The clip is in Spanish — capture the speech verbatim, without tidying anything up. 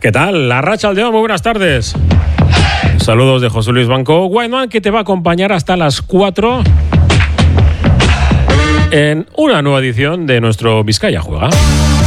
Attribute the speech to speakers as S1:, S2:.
S1: ¿Qué tal? La Racha Aldeón, muy buenas tardes. Saludos de José Luis Banco Guayman, que te va a acompañar hasta las cuatro en una nueva edición de nuestro Vizcaya Juega.